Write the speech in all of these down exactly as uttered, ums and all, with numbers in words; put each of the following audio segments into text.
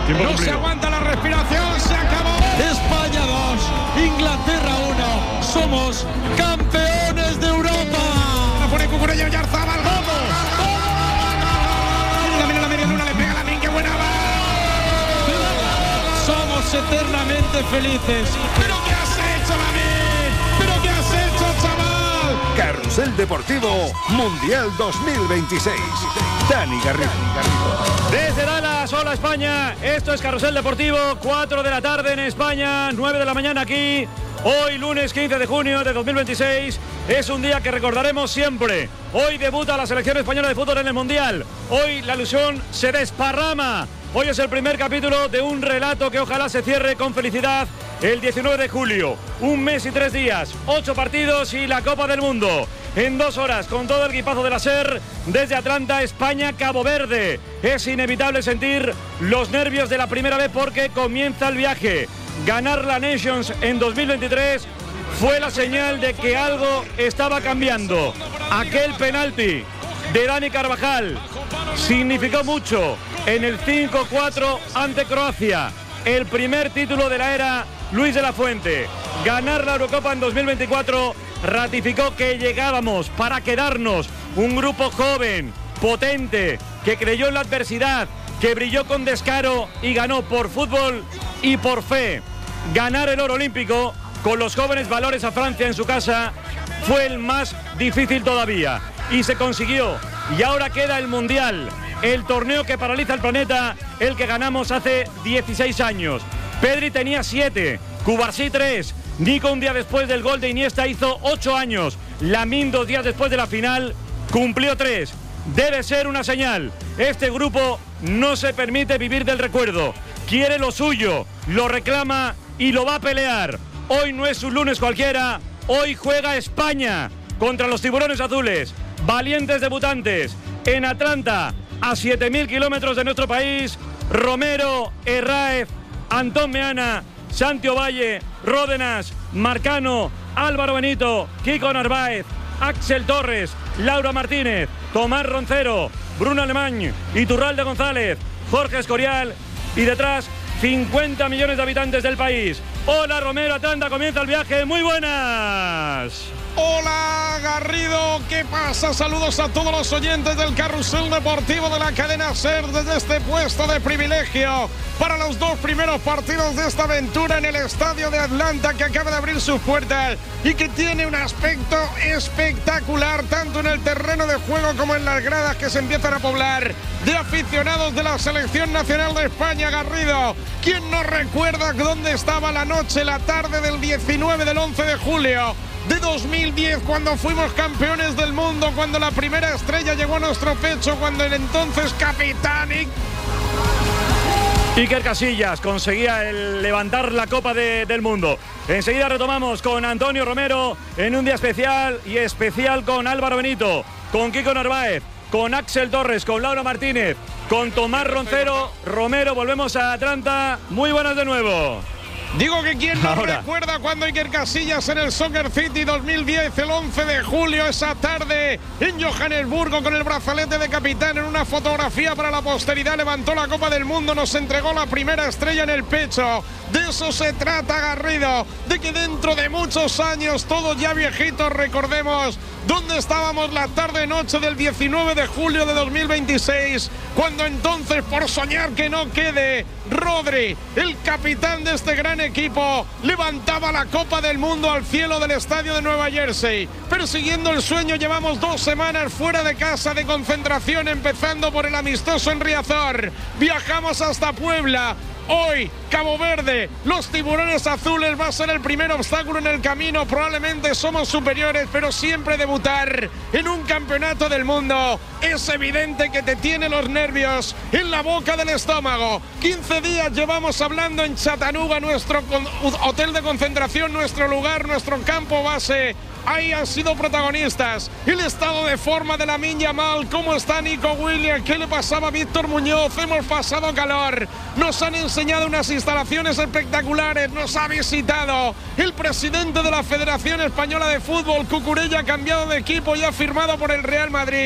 Tiempo no cumplido. se aguanta la respiración, se acabó. España dos, Inglaterra uno. Somos campeones de Europa. La pone Cucurella y Oyarzabal. ¡Vamos! La mira la media luna, le pega la min, qué buena va. Somos eternamente felices. ¿Pero qué has hecho, Lamin? ¿Pero qué has hecho, chaval? Carrusel Deportivo Mundial dos mil veintiséis. Dani Garrido. Desde Dallas, hola España, esto es Carrusel Deportivo, cuatro de la tarde en España, nueve de la mañana aquí. Hoy, lunes quince de junio de dos mil veintiséis, es un día que recordaremos siempre. Hoy debuta la selección española de fútbol en el Mundial. Hoy la ilusión se desparrama. Hoy es el primer capítulo de un relato que ojalá se cierre con felicidad el diecinueve de julio. Un mes y tres días, ocho partidos y la Copa del Mundo. En dos horas, con todo el equipazo de la SER, desde Atlanta, España, Cabo Verde. Es inevitable sentir los nervios de la primera vez porque comienza el viaje. Ganar la Nations en dos mil veintitrés fue la señal de que algo estaba cambiando. Aquel penalti de Dani Carvajal significó mucho en el cinco cuatro ante Croacia. El primer título de la era Luis de la Fuente. Ganar la Eurocopa en dos mil veinticuatro ratificó que llegábamos para quedarnos. Un grupo joven, potente, que creyó en la adversidad, que brilló con descaro y ganó por fútbol y por fe. Ganar el oro olímpico con los jóvenes valores a Francia en su casa fue el más difícil todavía. Y se consiguió. Y ahora queda el Mundial, el torneo que paraliza el planeta, el que ganamos hace dieciséis años. Pedri tenía siete, Cubarsí tres, Nico un día después del gol de Iniesta hizo ocho años, Lamine dos días después de la final cumplió tres. Debe ser una señal. Este grupo no se permite vivir del recuerdo. Quiere lo suyo, lo reclama y lo va a pelear. Hoy no es un lunes cualquiera, hoy juega España contra los tiburones azules. Valientes debutantes en Atlanta, a siete mil kilómetros de nuestro país. Romero, Herráez, Antón Meana, Santi Ovalle, Ródenas, Marcano, Álvaro Benito, Kiko Narváez, Axel Torres, Laura Martínez, Tomás Roncero, Bruno Alemán, Iturralde González, Jorge Escorial y detrás cincuenta millones de habitantes del país. Hola Romero, Atlanta, comienza el viaje. Muy buenas. Hola Garrido, ¿qué pasa? Saludos a todos los oyentes del Carrusel Deportivo de la cadena SER desde este puesto de privilegio para los dos primeros partidos de esta aventura en el estadio de Atlanta que acaba de abrir sus puertas y que tiene un aspecto espectacular tanto en el terreno de juego como en las gradas que se empiezan a poblar de aficionados de la selección nacional de España. Garrido, ¿quién no recuerda dónde estaba la noche, la tarde del diecinueve del once de julio de dos mil diez, cuando fuimos campeones del mundo, cuando la primera estrella llegó a nuestro pecho, cuando el entonces capitán Iker Casillas conseguía el levantar la Copa de, del Mundo? Enseguida retomamos con Antonio Romero en un día especial y especial con Álvaro Benito, con Kiko Narváez, con Axel Torres, con Laura Martínez, con Tomás Roncero. Romero, volvemos a Atlanta. Muy buenas de nuevo. Digo que quién no Ahora. recuerda cuando Iker Casillas en el Soccer City dos mil diez, el once de julio, esa tarde en Johannesburgo con el brazalete de capitán en una fotografía para la posteridad, levantó la Copa del Mundo, nos entregó la primera estrella en el pecho. De eso se trata, Garrido, de que dentro de muchos años, todos ya viejitos, recordemos dónde estábamos la tarde-noche del diecinueve de julio de dos mil veintiséis, cuando entonces, por soñar que no quede, Rodri, el capitán de este gran equipo, levantaba la Copa del Mundo al cielo del estadio de Nueva Jersey. Persiguiendo el sueño, llevamos dos semanas fuera de casa de concentración, empezando por el amistoso en Riazor. Viajamos hasta Puebla. Hoy, Cabo Verde, los tiburones azules va a ser el primer obstáculo en el camino. Probablemente somos superiores, pero siempre debutar en un campeonato del mundo es evidente que te tiene los nervios en la boca del estómago. quince días llevamos hablando en Chattanooga, nuestro hotel de concentración, nuestro lugar, nuestro campo base. Ahí han sido protagonistas. El estado de forma de Lamine Yamal, cómo está Nico Williams, qué le pasaba a Víctor Muñoz. Hemos pasado calor, nos han enseñado unas instalaciones espectaculares, nos ha visitado el presidente de la Federación Española de Fútbol, Cucurella, ha cambiado de equipo y ha firmado por el Real Madrid.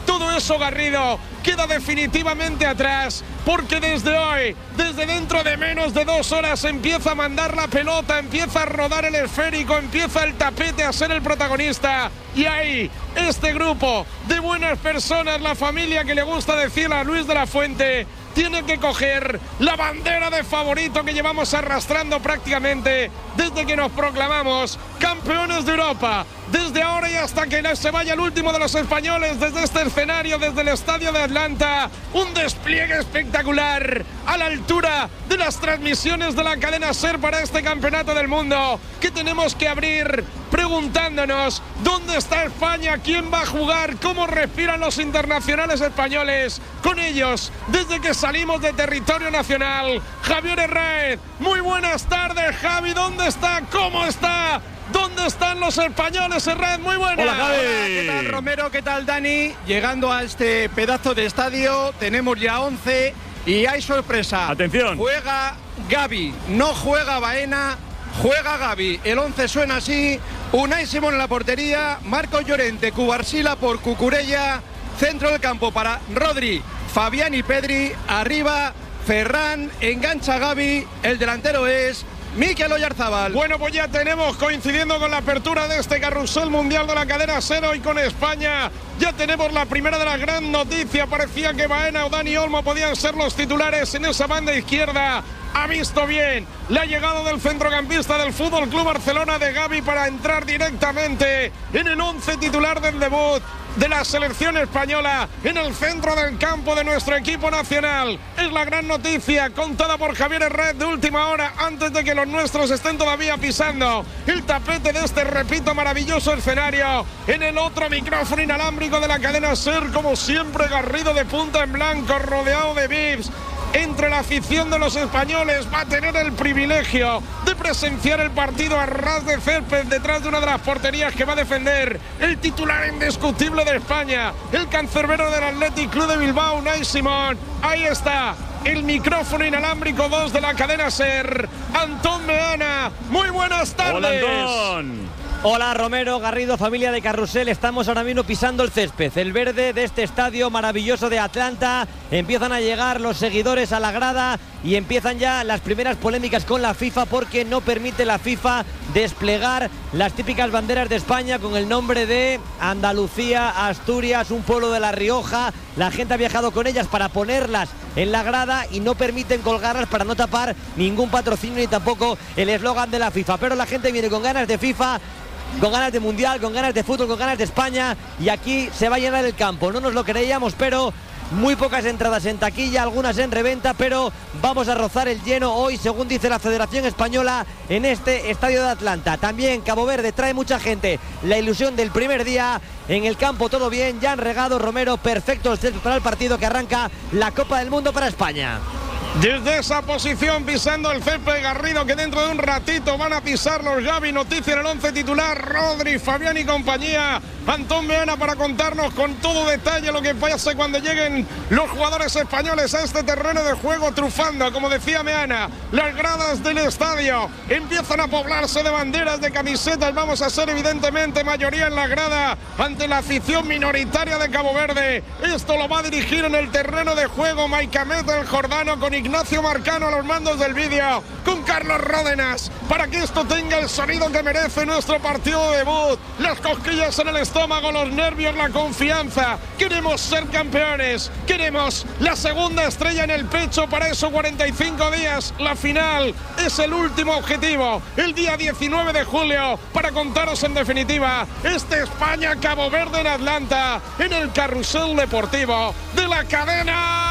Todo eso, Garrido, queda definitivamente atrás, porque desde hoy, desde dentro de menos de dos horas, empieza a mandar la pelota, empieza a rodar el esférico, empieza el tapete a ser el protagonista. Y ahí, este grupo de buenas personas, la familia que le gusta decir a Luis de la Fuente, tiene que coger la bandera de favorito que llevamos arrastrando prácticamente desde que nos proclamamos campeones de Europa. Desde ahora y hasta que se vaya el último de los españoles desde este escenario, desde el estadio de Atlanta, un despliegue espectacular a la altura de las transmisiones de la cadena SER para este campeonato del mundo, que tenemos que abrir preguntándonos dónde está España, quién va a jugar, cómo respiran los internacionales españoles. Con ellos, desde que salimos de territorio nacional, Javier Herrera. Muy buenas tardes, Javi, ¿dónde está? ¿Cómo está? ¿Dónde están los españoles, Herrera? Muy buenas. Hola, Javi. Hola, ¿qué tal, Romero? ¿Qué tal, Dani? Llegando a este pedazo de estadio, tenemos ya once y hay sorpresa. Atención. Juega Gavi, no juega Baena, juega Gavi. El once suena así: Unai Simón en la portería, Marcos Llorente, Cubarsila por Cucurella, centro del campo para Rodri, Fabián y Pedri, arriba Ferran, engancha Gavi, el delantero es Mikel Oyarzabal. Bueno, pues ya tenemos, coincidiendo con la apertura de este carrusel mundial de la cadena SER y con España, ya tenemos la primera de las gran noticias. Parecía que Baena o Dani Olmo podían ser los titulares en esa banda izquierda. Ha visto bien la llegada del centrocampista del Fútbol Club Barcelona, de Gavi, para entrar directamente en el once titular del debut de la selección española en el centro del campo de nuestro equipo nacional. Es la gran noticia contada por Javier Herrera de última hora, antes de que los nuestros estén todavía pisando el tapete de este, repito, maravilloso escenario. En el otro micrófono inalámbrico de la cadena SER, como siempre, Garrido de punta en blanco, rodeado de V I Ps. Entre la afición de los españoles, va a tener el privilegio de presenciar el partido a ras de césped detrás de una de las porterías que va a defender el titular indiscutible de España, el cancerbero del Athletic Club de Bilbao, Unai Simón. Ahí está el micrófono inalámbrico dos de la cadena SER, Antón Meana. Muy buenas tardes. Hola, Antón. Hola, Romero, Garrido, familia de Carrusel. Estamos ahora mismo pisando el césped, el verde de este estadio maravilloso de Atlanta. Empiezan a llegar los seguidores a la grada y empiezan ya las primeras polémicas con la FIFA, porque no permite la FIFA desplegar las típicas banderas de España con el nombre de Andalucía, Asturias, un pueblo de La Rioja. La gente ha viajado con ellas para ponerlas en la grada y no permiten colgarlas para no tapar ningún patrocinio ni tampoco el eslogan de la FIFA. Pero la gente viene con ganas de FIFA, con ganas de Mundial, con ganas de fútbol, con ganas de España, y aquí se va a llenar el campo. No nos lo creíamos, pero muy pocas entradas en taquilla, algunas en reventa, pero vamos a rozar el lleno hoy, según dice la Federación Española, en este estadio de Atlanta. También Cabo Verde trae mucha gente, la ilusión del primer día. En el campo todo bien, ya han regado, Romero, perfecto para el partido que arranca la Copa del Mundo para España. Desde esa posición, pisando el césped, Garrido, que dentro de un ratito van a pisar los Gavi. Noticia en el once titular: Rodri, Fabián y compañía. Antón Meana para contarnos con todo detalle lo que pase cuando lleguen los jugadores españoles a este terreno de juego, trufando, como decía Meana, las gradas del estadio. Empiezan a poblarse de banderas, de camisetas. Vamos a ser evidentemente mayoría en la grada ante la afición minoritaria de Cabo Verde. Esto lo va a dirigir en el terreno de juego Maicamet, el jordano, con Ignacio Marcano a los mandos del vídeo, con Carlos Ródenas, para que esto tenga el sonido que merece nuestro partido de debut. Las cosquillas en el estómago, los nervios, la confianza. Queremos ser campeones, queremos la segunda estrella en el pecho para esos cuarenta y cinco días. La final es el último objetivo, el día diecinueve de julio, para contaros en definitiva este España-Cabo Verde en Atlanta, en el carrusel deportivo de la cadena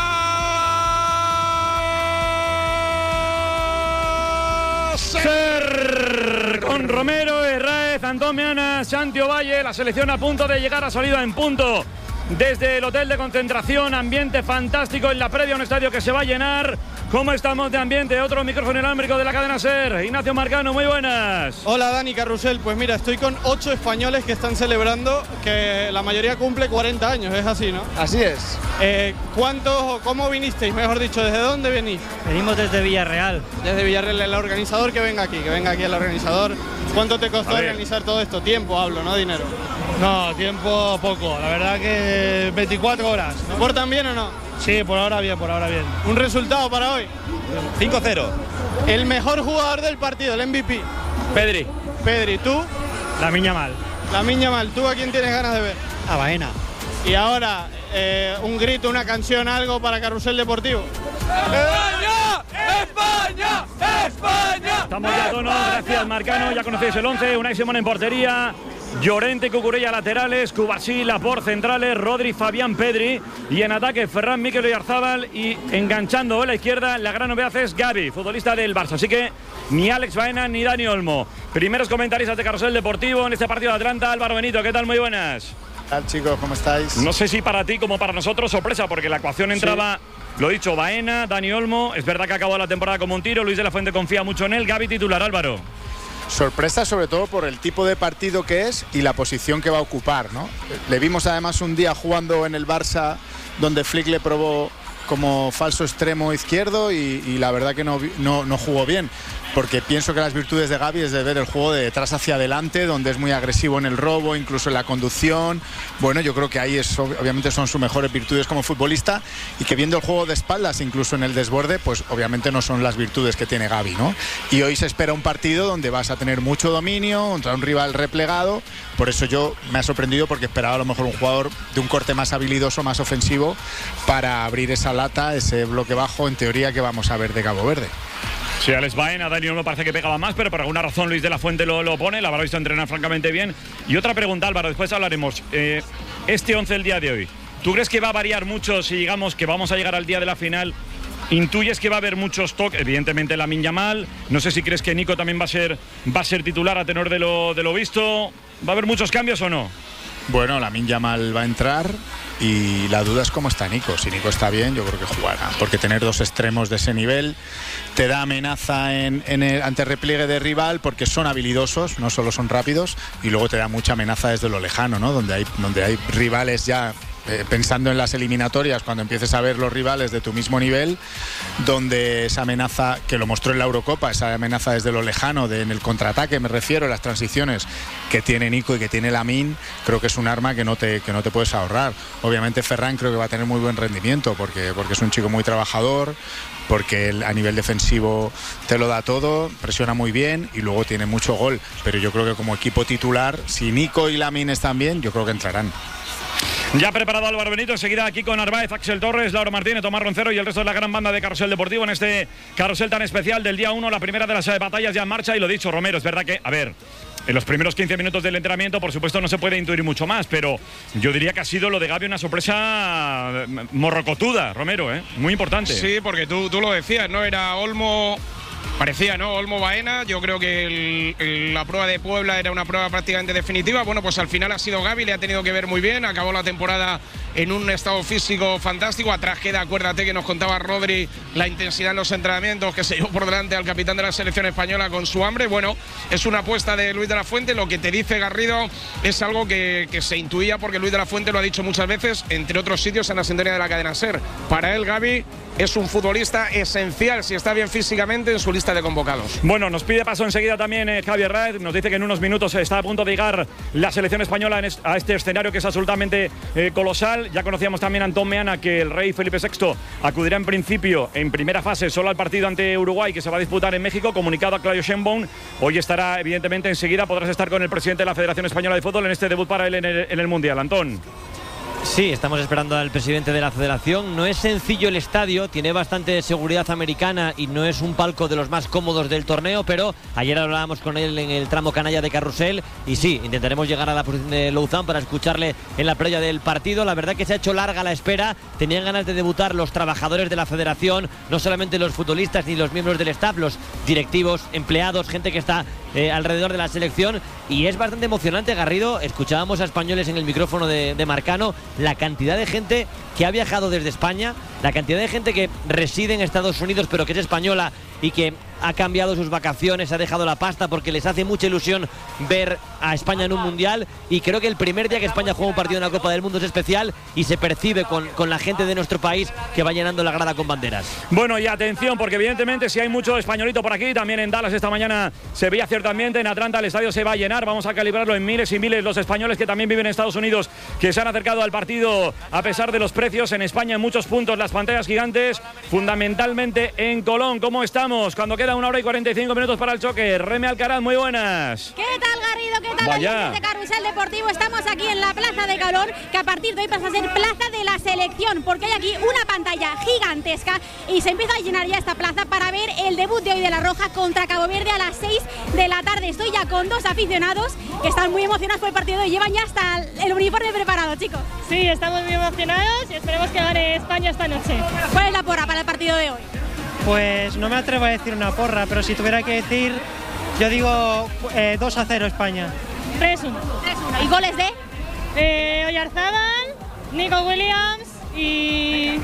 SER, con Romero, Herráez, Antón Meana, Santi Ovalle. La selección a punto de llegar, a salida en punto desde el hotel de concentración. Ambiente fantástico en la previa, un estadio que se va a llenar. ¿Cómo estamos de ambiente? Otro micrófono inalámbrico de la cadena SER. Ignacio Marcano, muy buenas. Hola, Dani, Carrusel. Pues mira, estoy con ocho españoles que están celebrando, que la mayoría cumple cuarenta años, es así, ¿no? Así es. Eh, ¿Cuántos o cómo vinisteis, mejor dicho? ¿Desde dónde venís? Venimos desde Villarreal. Desde Villarreal. El organizador que venga aquí, que venga aquí el organizador. ¿Cuánto te costó organizar todo esto? Tiempo hablo, no dinero. No, tiempo poco, la verdad que veinticuatro horas. ¿No portan bien o no? Sí, por ahora bien, por ahora bien. ¿Un resultado para hoy? cinco cero. El mejor jugador del partido, el M V P. Pedri. Pedri, ¿tú? Lamine Yamal. Lamine Yamal, ¿tú a quién tienes ganas de ver? A Baena. Y ahora, eh, un grito, una canción, algo para Carrusel Deportivo. ¡España! ¡España! ¡España! Estamos ya a tono, gracias Marcano, ya conocéis el once, Unai Simón en portería, Llorente, Cucurella laterales, Cubarsí, Laporte centrales, Rodri, Fabián, Pedri, y en ataque Ferran, Mikel Oyarzábal, y enganchando a la izquierda, la gran novedad es Gavi, futbolista del Barça, así que ni Alex Baena ni Dani Olmo. Primeros comentaristas de Carrusel Deportivo en este partido de Atlanta. Álvaro Benito, ¿qué tal? Muy buenas. ¿Qué tal, chicos? ¿Cómo estáis? No sé si para ti como para nosotros sorpresa, porque la ecuación entraba, sí. Lo dicho, Baena, Dani Olmo, es verdad que ha acabado la temporada como un tiro, Luis de la Fuente confía mucho en él, Gavi titular, Álvaro. Sorpresa sobre todo por el tipo de partido que es y la posición que va a ocupar, ¿no? Le vimos además un día jugando en el Barça donde Flick le probó como falso extremo izquierdo y, y la verdad que no, no, no jugó bien, porque pienso que las virtudes de Gavi es de ver el juego de detrás hacia adelante, donde es muy agresivo en el robo, incluso en la conducción. Bueno, yo creo que ahí es, obviamente son sus mejores virtudes como futbolista, y que viendo el juego de espaldas, incluso en el desborde, pues obviamente no son las virtudes que tiene Gavi, ¿no? Y hoy se espera un partido donde vas a tener mucho dominio contra un rival replegado. Por eso yo me ha sorprendido, porque esperaba a lo mejor un jugador de un corte más habilidoso, más ofensivo, para abrir esa lata, ese bloque bajo, en teoría, que vamos a ver de Cabo Verde. Sí, Alex Baena, Dani Olmo parece que pegaba más, pero por alguna razón Luis de la Fuente lo, lo pone, la habrá visto entrenar francamente bien. Y otra pregunta, Álvaro, después hablaremos. Eh, este once el día de hoy, ¿tú crees que va a variar mucho si digamos que vamos a llegar al día de la final? ¿Intuyes que va a haber muchos toques? Evidentemente Lamine Yamal, no sé si crees que Nico también va a ser, va a ser titular a tenor de lo, de lo visto. ¿Va a haber muchos cambios o no? Bueno, Lamine Yamal va a entrar y la duda es cómo está Nico. Si Nico está bien, yo creo que jugará, porque tener dos extremos de ese nivel te da amenaza en, en el, ante repliegue de rival, porque son habilidosos, no solo son rápidos, y luego te da mucha amenaza desde lo lejano, ¿no? Donde hay, donde hay rivales ya. Eh, pensando en las eliminatorias, cuando empieces a ver los rivales de tu mismo nivel, donde esa amenaza, que lo mostró en la Eurocopa, esa amenaza desde lo lejano, de, en el contraataque me refiero, las transiciones que tiene Nico y que tiene Lamine, creo que es un arma que no te, que no te puedes ahorrar. Obviamente Ferran creo que va a tener muy buen rendimiento, porque, porque es un chico muy trabajador, porque él, a nivel defensivo te lo da todo, presiona muy bien y luego tiene mucho gol, pero yo creo que como equipo titular, si Nico y Lamine están bien, yo creo que entrarán. Ya preparado Álvaro Benito, enseguida aquí con Arbaez, Axel Torres, Lauro Martínez, Tomás Roncero y el resto de la gran banda de Carrusel Deportivo en este carrusel tan especial del día uno, la primera de las eh, batallas ya en marcha. Y lo dicho, Romero, es verdad que, a ver, en los primeros quince minutos del entrenamiento, por supuesto, no se puede intuir mucho más, pero yo diría que ha sido lo de Gavi una sorpresa morrocotuda, Romero, ¿eh? Muy importante. Sí, porque tú, tú lo decías, ¿no? Era Olmo... Parecía, ¿no? Olmo Baena, yo creo que el, el, la prueba de Puebla era una prueba prácticamente definitiva. Bueno, pues al final ha sido Gavi, le ha tenido que ver muy bien, acabó la temporada en un estado físico fantástico. Atrás queda, acuérdate que nos contaba Rodri la intensidad en los entrenamientos, que se llevó por delante al capitán de la selección española con su hambre. Bueno, es una apuesta de Luis de la Fuente. Lo que te dice Garrido es algo que, que se intuía, porque Luis de la Fuente lo ha dicho muchas veces, entre otros sitios en la sintonía de la cadena SER. Para él, Gavi es un futbolista esencial, si está bien físicamente, en su lista de convocados. Bueno, nos pide paso enseguida también eh, Javier Raez, nos dice que en unos minutos está a punto de llegar la selección española en es, a este escenario que es absolutamente eh, colosal. Ya conocíamos también a Antón Meana que el rey Felipe sexto acudirá en principio en primera fase solo al partido ante Uruguay, que se va a disputar en México, comunicado a Claudio Sheinbaum. Hoy estará, evidentemente, enseguida podrás estar con el presidente de la Federación Española de Fútbol en este debut para él en el, en el Mundial. Antón. Sí, estamos esperando al presidente de la federación. No es sencillo el estadio, tiene bastante seguridad americana y no es un palco de los más cómodos del torneo, pero ayer hablábamos con él en el tramo canalla de Carrusel y sí, intentaremos llegar a la posición de Louzán para escucharle en la previa del partido. La verdad que se ha hecho larga la espera, tenían ganas de debutar los trabajadores de la federación, no solamente los futbolistas ni los miembros del staff, los directivos, empleados, gente que está eh, alrededor de la selección, y es bastante emocionante, Garrido. Escuchábamos a españoles en el micrófono de, de Marcano, la cantidad de gente que ha viajado desde España, la cantidad de gente que reside en Estados Unidos pero que es española y que ha cambiado sus vacaciones, ha dejado la pasta porque les hace mucha ilusión ver a España en un mundial, y creo que el primer día que España juega un partido en la Copa del Mundo es especial y se percibe con, con la gente de nuestro país que va llenando la grada con banderas. Bueno, y atención, porque evidentemente si hay mucho españolito por aquí, también en Dallas esta mañana se veía cierto ambiente, en Atlanta el estadio se va a llenar, vamos a calibrarlo en miles y miles los españoles que también viven en Estados Unidos, que se han acercado al partido a pesar de los precios. En España en muchos puntos las pantallas gigantes, fundamentalmente en Colón. ¿Cómo estamos? Cuando queda una hora y cuarenta y cinco minutos para el choque. Reme Alcaraz, muy buenas. ¿Qué tal, Garrido? ¿Qué tal, Vaya. oyentes de Carrusel Deportivo? Estamos aquí en la Plaza de Colón, que a partir de hoy pasa a ser Plaza de la Selección, porque hay aquí una pantalla gigantesca y se empieza a llenar ya esta plaza para ver el debut de hoy de la Roja contra Cabo Verde a las seis de la tarde. Estoy ya con dos aficionados que están muy emocionados por el partido de hoy. Llevan ya hasta el uniforme preparado, chicos. Sí, estamos muy emocionados y esperemos que gane España esta noche. ¿Cuál es la porra para el partido de hoy? Pues no me atrevo a decir una porra, pero si tuviera que decir, yo digo eh, dos a cero España. tres uno. tres uno. ¿Y goles de? Eh, Oyarzábal, Nico Williams y...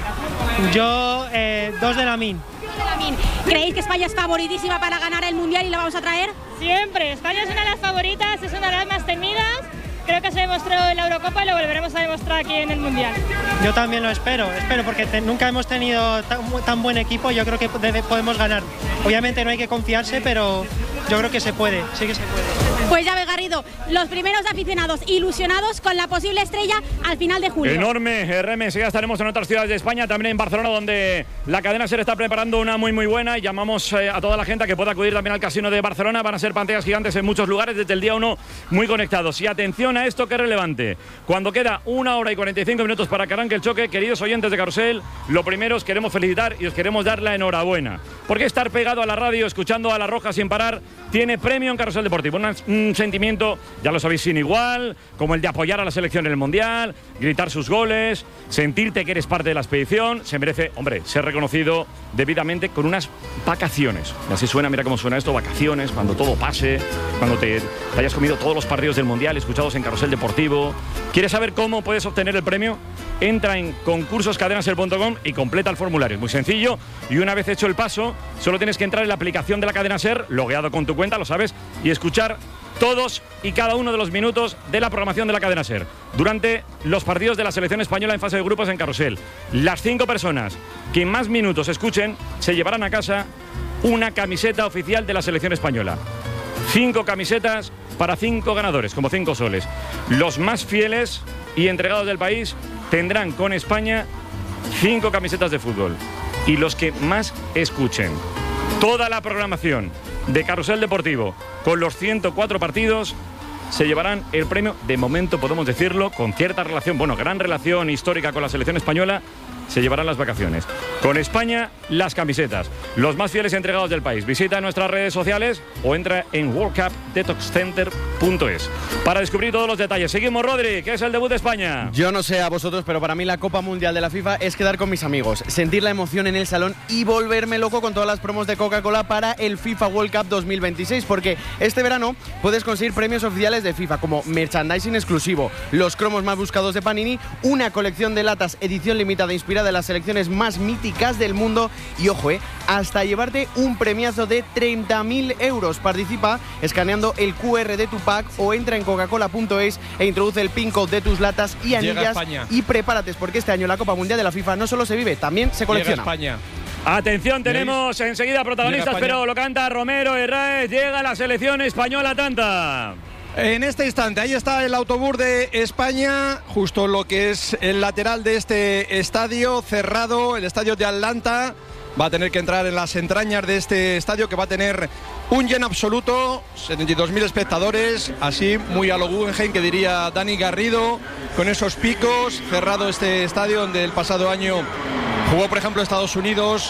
Yo eh, dos de Lamine. ¿Creéis que España es favoritísima para ganar el Mundial y la vamos a traer? Siempre. España es una de las favoritas, es una de las más temidas. Creo que se demostró en la Eurocopa y lo volveremos a demostrar aquí en el Mundial. Yo también lo espero, espero porque te, nunca hemos tenido tan, tan buen equipo. Yo creo que debe, podemos ganar. Obviamente no hay que confiarse, pero yo creo que se puede, sí que se puede. Pues ya ves, Garrido, los primeros aficionados ilusionados con la posible estrella al final de julio. Enorme, R M, ya estaremos en otras ciudades de España, también en Barcelona, donde la cadena SER está preparando una muy muy buena, y llamamos eh, a toda la gente a que pueda acudir también al casino de Barcelona. Van a ser pantallas gigantes en muchos lugares desde el día uno, muy conectados. Y atención a esto, que es relevante. Cuando queda una hora y cuarenta y cinco minutos para que arranque el choque, queridos oyentes de Carrusel, lo primero os queremos felicitar y os queremos dar la enhorabuena, porque estar pegado a la radio, escuchando a La Roja sin parar, tiene premio en Carrusel Deportivo. Un, un sentimiento, ya lo sabéis, sin igual, como el de apoyar a la selección en el Mundial, gritar sus goles, sentirte que eres parte de la expedición. Se merece, hombre, ser reconocido debidamente con unas vacaciones. Y así suena, mira cómo suena esto, vacaciones, cuando todo pase, cuando te, te hayas comido todos los partidos del Mundial escuchados en Carrusel Deportivo. ¿Quieres saber cómo puedes obtener el premio? Entra en concursos cadenaser punto com y completa el formulario. Es muy sencillo, y una vez hecho el paso, solo tienes que entrar en la aplicación de la cadena SER, logueado con tu cuenta, lo sabes, y escuchar todos y cada uno de los minutos de la programación de la cadena SER durante los partidos de la selección española en fase de grupos en Carrusel. Las cinco personas que más minutos escuchen se llevarán a casa una camiseta oficial de la selección española. Cinco camisetas para cinco ganadores, como cinco soles. Los más fieles y entregados del país tendrán con España cinco camisetas de fútbol. Y los que más escuchen toda la programación de Carrusel Deportivo con los ciento cuatro partidos se llevarán el premio. De momento podemos decirlo, con cierta relación, bueno, gran relación histórica con la selección española, se llevarán las vacaciones. Con España, las camisetas. Los más fieles y entregados del país. Visita nuestras redes sociales o entra en world cup detox center punto es para descubrir todos los detalles. Seguimos, Rodri, que es el debut de España. Yo no sé a vosotros, pero para mí la Copa Mundial de la FIFA es quedar con mis amigos, sentir la emoción en el salón y volverme loco con todas las promos de Coca-Cola para el FIFA World Cup dos mil veintiséis, porque este verano puedes conseguir premios oficiales de FIFA como merchandising exclusivo, los cromos más buscados de Panini, una colección de latas edición limitada inspirada en las selecciones más míticas del mundo y, ojo, eh, hasta llevarte un premiazo de treinta mil euros. Participa escaneando el cu erre de tu pack o entra en coca cola punto es e introduce el pin code de tus latas y anillas y prepárate, porque este año la Copa Mundial de la FIFA no solo se vive, también se colecciona. Llega España. Atención, tenemos enseguida protagonistas, pero lo canta Romero Herráez. Llega la selección española tanta. En este instante, ahí está el autobús de España, justo lo que es el lateral de este estadio cerrado, el estadio de Atlanta. Va a tener que entrar en las entrañas de este estadio, que va a tener un lleno absoluto, setenta y dos mil espectadores, así muy a lo Guggenheim, que diría Dani Garrido, con esos picos. Cerrado este estadio donde el pasado año jugó, por ejemplo, Estados Unidos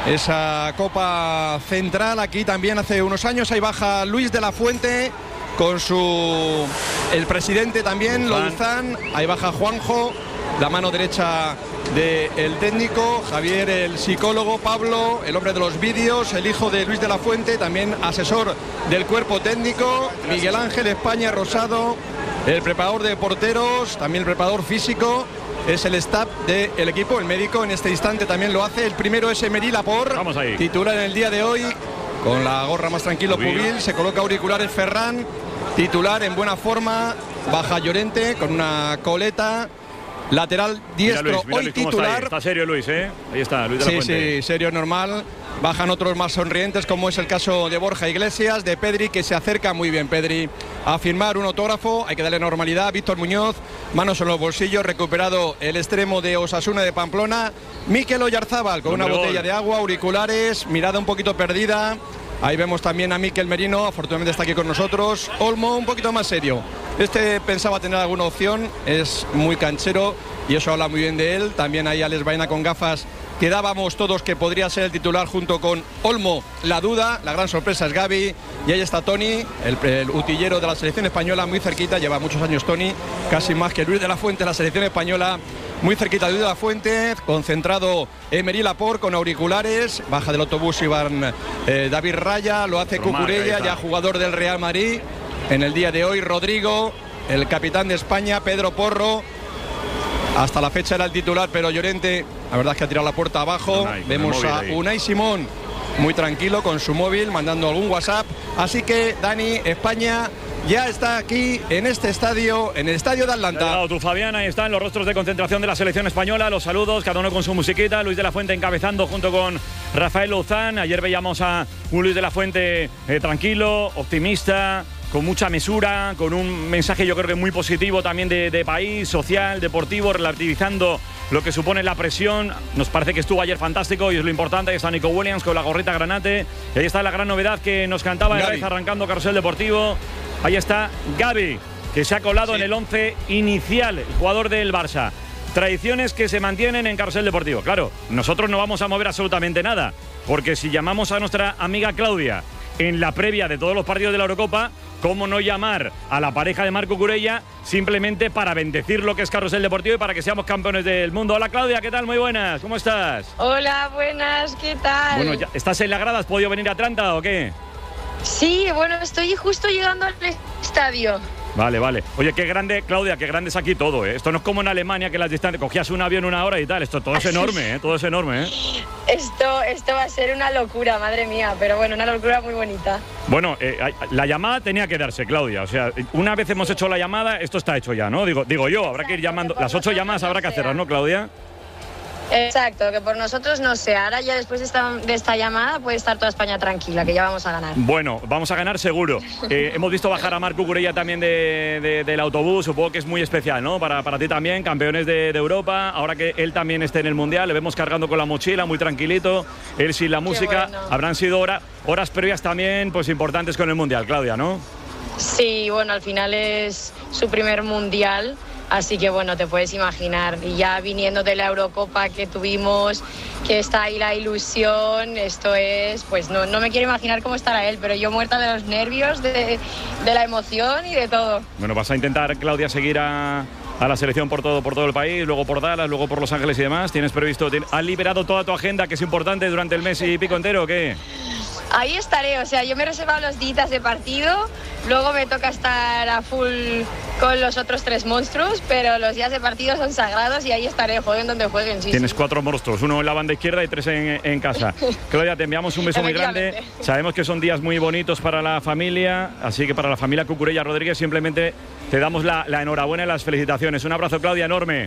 esa Copa Central. Aquí también hace unos años. Ahí baja Luis de la Fuente con su el presidente también, Louzán. Ahí baja Juanjo, la mano derecha del técnico, Javier el psicólogo, Pablo el hombre de los vídeos, el hijo de Luis de la Fuente, también asesor del cuerpo técnico, Miguel Ángel España Rosado, el preparador de porteros, también el preparador físico. Es el staff del equipo, el médico en este instante también lo hace. El primero es Emery Laporte, titular en el día de hoy. con la gorra más tranquilo Pubil, se coloca auriculares Ferran, titular en buena forma, baja Llorente con una coleta, lateral diestro, mira Luis, mira hoy Luis, titular. Está, está serio Luis, ¿eh? Ahí está, Luis de la Sí, Fuente. sí, serio, normal. Bajan otros más sonrientes, como es el caso de Borja Iglesias, de Pedri, que se acerca muy bien, Pedri, a firmar un autógrafo. Hay que darle normalidad. Víctor Muñoz, manos en los bolsillos, recuperado el extremo de Osasuna de Pamplona. Mikel Oyarzábal, con una Hombre, botella gol. de agua, auriculares, mirada un poquito perdida. Ahí vemos también a Mikel Merino, afortunadamente está aquí con nosotros. Olmo, un poquito más serio. Este pensaba tener alguna opción, es muy canchero y eso habla muy bien de él. También hay Alex Baena con gafas, que dábamos todos que podría ser el titular junto con Olmo. La duda, la gran sorpresa es Gavi. Y ahí está Toni, el, el utillero de la selección española, muy cerquita. Lleva muchos años Toni, casi más que Luis de la Fuente, la selección española. Muy cerquita de Luis de la Fuente, concentrado Emery Laporte con auriculares. Baja del autobús Iván eh, David Raya, lo hace Román, Cucurella, ya jugador del Real Madrid. En el día de hoy, Rodrigo, el capitán de España, Pedro Porro. Hasta la fecha era el titular, pero Llorente, la verdad es que ha tirado la puerta abajo. Unai, Vemos a ahí. Unai Simón muy tranquilo con su móvil, mandando algún WhatsApp. Así que, Dani, España ya está aquí en este estadio, en el estadio de Atlanta. Ha llegado tú, Fabián, ahí están los rostros de concentración de la selección española, los saludos, cada uno con su musiquita. Luis de la Fuente encabezando junto con Rafael Lozán. Ayer veíamos a un Luis de la Fuente eh, tranquilo, optimista, con mucha mesura, con un mensaje yo creo que muy positivo también de, de país, social, deportivo, relativizando lo que supone la presión. Nos parece que estuvo ayer fantástico y es lo importante. Ahí está Nico Williams con la gorrita granate. Y ahí está la gran novedad que nos cantaba Herrera arrancando Carrusel Deportivo. Ahí está Gavi, que se ha colado sí. en el once inicial, el jugador del Barça. Tradiciones que se mantienen en Carrusel Deportivo. Claro, nosotros no vamos a mover absolutamente nada, porque si llamamos a nuestra amiga Claudia en la previa de todos los partidos de la Eurocopa, ¿cómo no llamar a la pareja de Marc Cucurella simplemente para bendecir lo que es Carrusel Deportivo y para que seamos campeones del mundo? Hola Claudia, ¿qué tal? Muy buenas, ¿cómo estás? Hola, buenas, ¿qué tal? Bueno, ya, ¿estás en la grada? ¿Has podido venir a Atlanta o qué? Sí, bueno, estoy justo llegando al estadio. Vale, vale. Oye, qué grande, Claudia, qué grande es aquí todo, ¿eh? Esto no es como en Alemania, que las distancias, cogías un avión una hora y tal. Esto todo es enorme, ¿eh? Todo es enorme, ¿eh? Esto, esto va a ser una locura, madre mía, pero bueno, una locura muy bonita. Bueno, eh, la llamada tenía que darse, Claudia. O sea, una vez hemos hecho la llamada, esto está hecho ya, ¿no? Digo, digo yo, habrá que ir llamando. Las ocho llamadas habrá que hacerlas, ¿no, Claudia? Exacto, que por nosotros no sé. Ahora ya después de esta, de esta llamada puede estar toda España tranquila, que ya vamos a ganar. Bueno, vamos a ganar seguro. Eh, hemos visto bajar a Marc Cucurella también de, de, del autobús, supongo que es muy especial, ¿no? Para, para ti también, campeones de, de Europa, ahora que él también esté en el Mundial, le vemos cargando con la mochila, muy tranquilito, él sin la música. Bueno. Habrán sido hora, horas previas también pues importantes con el Mundial, Claudia, ¿no? Sí, bueno, al final es su primer Mundial. Así que bueno, te puedes imaginar, y ya viniendo de la Eurocopa que tuvimos, que está ahí la ilusión, esto es, pues no, no me quiero imaginar cómo estará él, pero yo muerta de los nervios, de, de la emoción y de todo. Bueno, vas a intentar, Claudia, seguir a, a la selección por todo, por todo el país, luego por Dallas, luego por Los Ángeles y demás. ¿Tienes previsto, has liberado toda tu agenda, que es importante, durante el mes y pico entero o qué? Ahí estaré, o sea, yo me he reservado los días de partido, luego me toca estar a full con los otros tres monstruos, pero los días de partido son sagrados y ahí estaré, jueguen donde jueguen. Sí, Tienes sí. cuatro monstruos, uno en la banda izquierda y tres en, en casa. Claudia, te enviamos un beso muy grande. Sabemos que son días muy bonitos para la familia, así que para la familia Cucurella Rodríguez simplemente te damos la, la enhorabuena y las felicitaciones. Un abrazo, Claudia, enorme.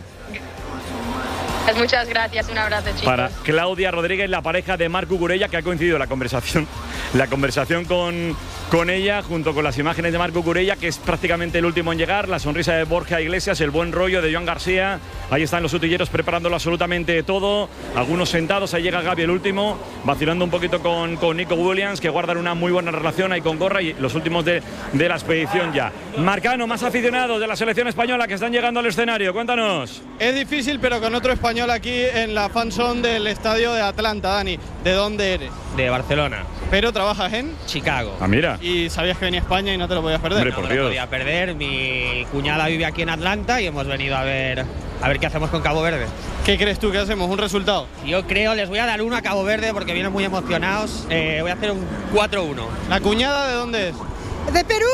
Muchas gracias, un abrazo, chicos. Para Claudia Rodríguez, la pareja de Marc Cucurella, que ha coincidido la conversación, la conversación con, con ella, junto con las imágenes de Marc Cucurella, que es prácticamente el último en llegar, la sonrisa de Borja Iglesias, el buen rollo de Joan García. Ahí están los utilleros preparándolo absolutamente todo, algunos sentados, ahí llega Gavi el último, vacilando un poquito con, con Nico Williams, que guardan una muy buena relación ahí con Gorra, y los últimos de, de la expedición ya. Marcano, más aficionados de la selección española que están llegando al escenario, cuéntanos. Es difícil, pero con otro español aquí en la fanzone del estadio de Atlanta. Dani, ¿de dónde eres? De Barcelona. Pero trabajas en Chicago. Ah, mira. Y sabías que venía a España y no te lo podías perder. Hombre, no por me Dios. lo podía perder. Mi cuñada vive aquí en Atlanta y hemos venido a ver a ver qué hacemos con Cabo Verde. ¿Qué crees tú que hacemos? ¿Un resultado? Yo creo, les voy a dar uno a Cabo Verde porque vienen muy emocionados. Eh, voy a hacer un cuatro uno. ¿La cuñada de dónde es? De Perú.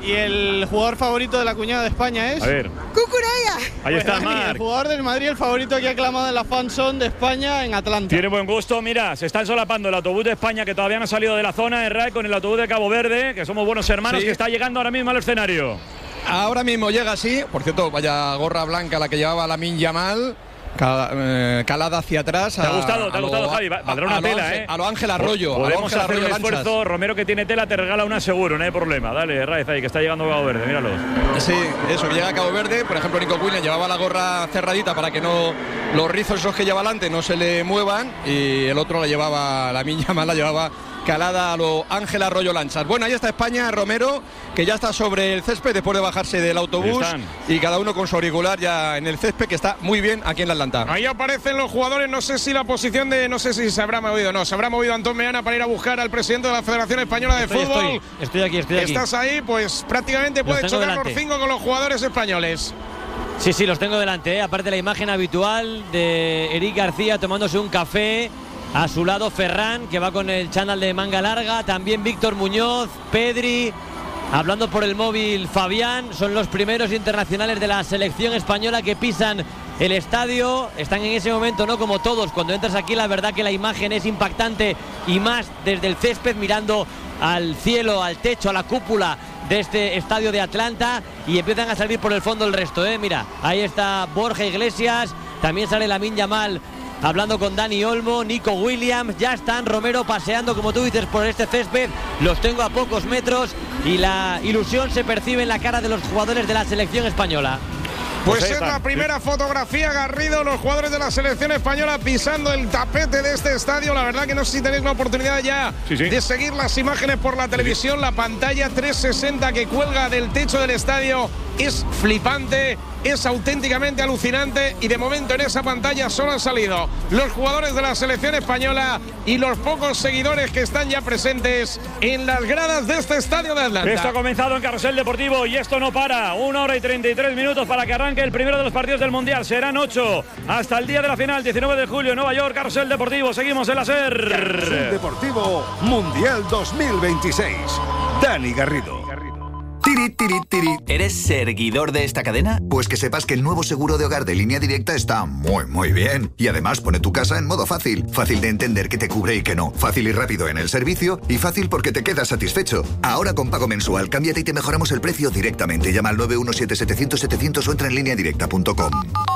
Y el jugador favorito de la cuñada de España es... A ver. ¡Cucurella! Ahí está, Pues Dani, Marc. el jugador del Madrid, el favorito que ha aclamado en la fanzone de España en Atlanta. Tiene buen gusto, mira, se están solapando el autobús de España que todavía no ha salido de la zona de R A E con el autobús de Cabo Verde, que somos buenos hermanos, Sí. que está llegando ahora mismo al escenario. Ahora mismo llega así, por cierto, vaya gorra blanca la que llevaba Lamine Yamal, cal- eh, calada hacia atrás. ¿Te ha gustado? ¿Te ha gustado, Javi? Va- Valdrá una a lo tela, Ángel- ¿eh? A lo Ángel Arroyo. a lo Podemos Ángel hacer un Arroyo esfuerzo. Lanchas. Romero, que tiene tela, te regala una seguro, no hay problema. Dale, Raez ahí, que está llegando Cabo Verde, míralos. Sí, eso, que llega a Cabo Verde. Por ejemplo, Nico Williams llevaba la gorra cerradita para que no los rizos esos que lleva adelante no se le muevan. Y el otro la llevaba, la Lamine Yamal la llevaba calada a lo Ángel Arroyo Lanchas. Bueno, ahí está España, Romero, que ya está sobre el césped después de bajarse del autobús. Ahí están. Y cada uno con su auricular ya en el césped, que está muy bien aquí en la Atlanta. Ahí aparecen los jugadores, no sé si la posición de, no sé si se habrá movido, no, se habrá movido Antón Meana para ir a buscar al presidente de la Federación Española de Estoy, Fútbol. estoy, estoy aquí, estoy aquí. Estás ahí, pues prácticamente Los puede tengo chocar delante. los cinco con los jugadores españoles. Sí, sí, los tengo delante, ¿eh? Aparte la imagen habitual de Eric García tomándose un café. A su lado Ferran, que va con el chándal de manga larga. También Víctor Muñoz, Pedri. Hablando por el móvil Fabián. Son los primeros internacionales de la selección española que pisan el estadio. Están en ese momento, ¿no? Como todos. Cuando entras aquí, la verdad que la imagen es impactante. Y más desde el césped, mirando al cielo, al techo, a la cúpula de este estadio de Atlanta. Y empiezan a salir por el fondo el resto, ¿eh? Mira, ahí está Borja Iglesias. También sale Lamine Yamal hablando con Dani Olmo, Nico Williams. Ya están, Romero, paseando, como tú dices, por este césped. Los tengo a pocos metros y la ilusión se percibe en la cara de los jugadores de la selección española. Pues es la primera fotografía, Garrido, los jugadores de la selección española pisando el tapete de este estadio. La verdad que no sé si tenéis la oportunidad ya Sí, sí. de seguir las imágenes por la televisión. La pantalla trescientos sesenta que cuelga del techo del estadio es flipante, es auténticamente alucinante. Y de momento en esa pantalla solo han salido los jugadores de la selección española y los pocos seguidores que están ya presentes en las gradas de este estadio de Atlanta. Esto ha comenzado en Carrusel Deportivo y esto no para. Una hora y treinta y tres minutos para que arranque el primero de los partidos del Mundial. Serán ocho hasta el día de la final, diecinueve de julio, en Nueva York. Carrusel Deportivo, seguimos en la SER. Carrusel Deportivo Mundial dos mil veintiséis. Dani Garrido. Tiri, tiri, tiri. ¿Eres seguidor de esta cadena? Pues que sepas que el nuevo seguro de hogar de Línea Directa está muy, muy bien. Y además pone tu casa en modo fácil. Fácil de entender que te cubre y que no. Fácil y rápido en el servicio. Y fácil porque te quedas satisfecho. Ahora con pago mensual, cámbiate y te mejoramos el precio directamente. Llama al nueve uno siete, setecientos, setecientos o entra en línea directa punto com.